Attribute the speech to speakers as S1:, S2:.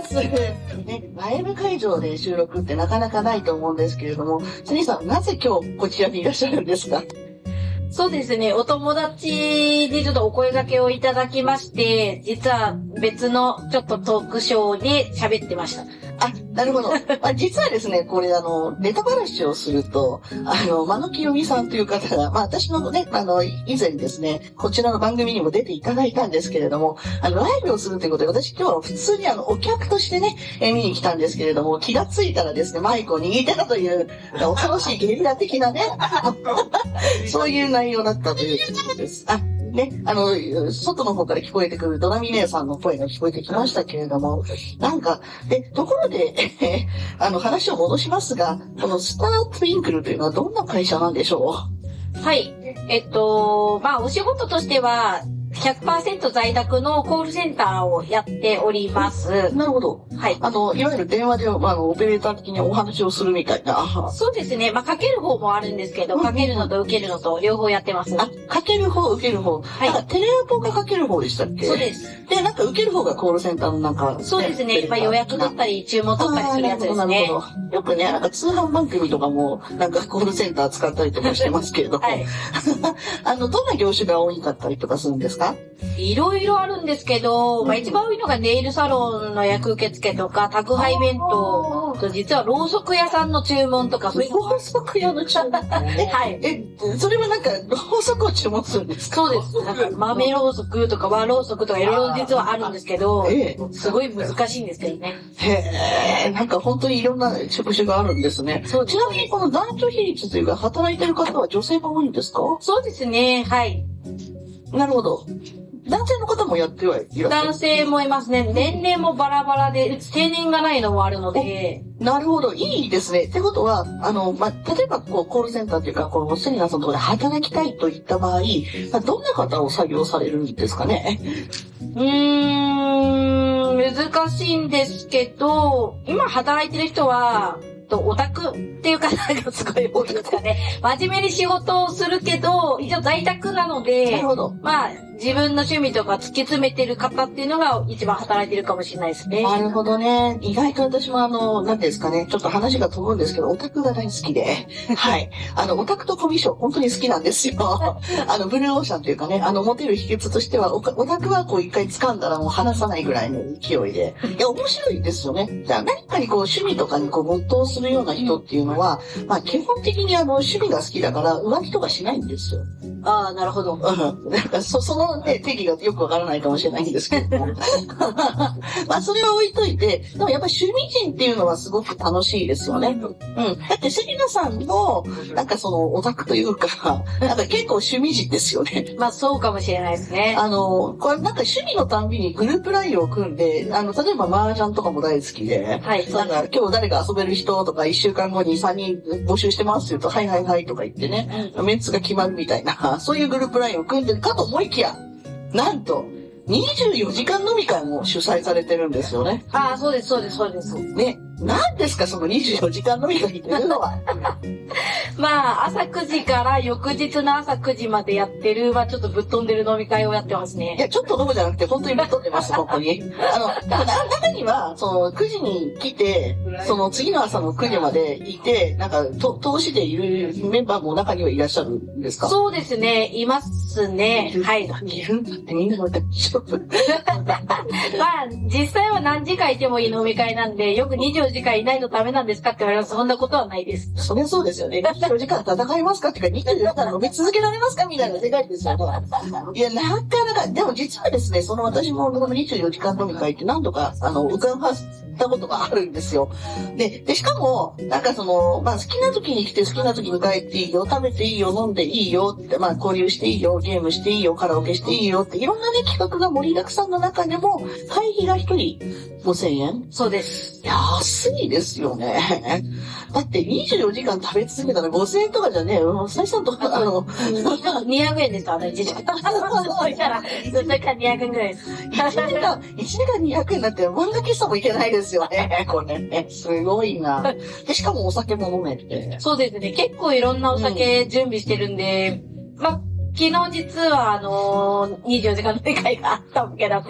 S1: ます。ね、ライブ会場で収録ってなかなかないと思うんですけれども、スニーさん、なぜ今日こちらにいらっしゃるんですか？
S2: そうですね、お友達にちょっとお声掛けをいただきまして、実は別のちょっとトークショーで喋ってました。
S1: あ、なるほど。実はですね、これネタ話をすると、間野清美さんという方が、私のね、以前ですね、こちらの番組にも出ていただいたんですけれども、ライブをするということで、私今日は普通にお客としてね、見に来たんですけれども、気がついたらですね、マイクを握ってたという、恐ろしいゲリラ的なね、そういう内容だったということです。ね、外の方から聞こえてくるドラミ姉さんの声が聞こえてきましたけれども、ところで、話を戻しますが、このスタートゥインクルというのはどんな会社なんでしょ
S2: う？はい。お仕事としては、100% 在宅のコールセンターをやっております。
S1: なるほど。
S2: はい。
S1: いわゆる電話で、オペレーター的にお話をするみたいな。
S2: そうですね。かける方もあるんですけど、かけるのと受けるのと両方やってます。
S1: かける方、受ける方。はい。テレアポがかける方でしたっけ？
S2: そうです。
S1: で、受ける方がコールセンターの
S2: そうですね。予約だったり、注文取ったりするやつですね。
S1: なるほど。よくね、通販番組とかも、コールセンター使ったりとかしてますけれども。はい。どんな業種が多かったりとかするんですか？
S2: いろいろあるんですけど、一番多いのがネイルサロンの役受付とか、宅配弁当と、実はろうそく屋さんの注文とか、そういう。
S1: ろうそく屋の注文はい。それはろうそくを注文するんですか？
S2: そうです。豆ろうそくとか和ろうそくとかいろいろ実はあるんですけど、すごい難しいんですけどね。
S1: へー、本当にいろんな職種があるんですね。ちなみにこの男女比率というか、働いてる方は女性が多いんですか？
S2: そうですね、はい。
S1: なるほど。男性の方もやってはいらっしゃる？
S2: 男性もいますね。年齢もバラバラで、定年がないのもあるので。
S1: なるほど。いいですね。ってことは、例えば、コールセンターというか、セミナーさんのところで働きたいといった場合、どんな方を採用されるんですかね？
S2: 難しいんですけど、今働いてる人は、オタクっていう方がすごい多いですかね。真面目に仕事をするけど、一応在宅なので、
S1: なるほど。
S2: 自分の趣味とか突き詰めてる方っていうのが一番働いてるかもしれないですね。
S1: なるほどね。意外と私もなんですかね、ちょっと話が飛ぶんですけど、オタクが大好きで、はい。オタクとコミュ障、本当に好きなんですよ。ブルーオーシャンというかね、モテる秘訣としては、オタクは一回掴んだらもう離さないぐらいの勢いで。いや、面白いですよね。じゃあ何かに趣味とかに没頭するような人っていうのは、基本的に趣味が好きだから浮気とかしないんですよ。
S2: ああ、なるほど。
S1: そのね、定義がよくわからないかもしれないんですけども。それは置いといて、でもやっぱり趣味人っていうのはすごく楽しいですよね。だってセリナさんの、オタクというか、結構趣味人ですよね。
S2: そうかもしれないですね。
S1: これ趣味のたんびにグループラインを組んで、例えば麻雀とかも大好きで、
S2: はい。
S1: 今日誰か遊べる人とか1週間後に3人募集してますって言うと、はいはいはいとか言ってね、メンツが決まるみたいな、そういうグループラインを組んでるかと思いきや、なんと、24時間飲み会も主催されてるんですよね。
S2: ああ、そうです、そうです、そうです。
S1: ね。何ですか、その24時間飲み会っていうのは。
S2: 朝9時から翌日の朝9時までやってる、ちょっとぶっ飛んでる飲み会をやってますね。
S1: いや、ちょっと飲むじゃなくて、本当にぶっ飛んでます、本当に。中には、9時に来て、次の朝の9時までいて、投資でいるメンバーも中にはいらっしゃるんですか？
S2: そうですね、いますね。はい。
S1: いるんだってみんなの大丈夫。
S2: 実際は何時間いてもいい飲み会なんで、よく24時間いないとダメなんですかって言われます。そんなことはないです。
S1: そりゃそうですよね。24時間戦いますかっていうか、24時間飲み続けられますかみたいな世界ですよね。いや、なかなか、でも実はですね、私もこの24時間飲み会って何度か、伺ったことがあるんですよ。で、しかも、好きな時に来て好きな時に帰っていいよ、食べていいよ、飲んでいいよって、交流していいよ、ゲームしていいよ、カラオケしていいよって、いろんなね、企画が盛りだくさんの中でも、会費が一人5000円？
S2: そうです。
S1: 安いですよね。だって24時間食べ続けたら5000円とかじゃねえよ。採算とか、
S2: 200円ですからね、1時間。そしたら200円ぐらいです。1
S1: 時間200円だって漫画喫茶もいけないですよね。これね。すごいな。で、しかもお酒も飲めて。
S2: そうですね。結構いろんなお酒準備してるんで、昨日実は24時間飲み会があったわけだって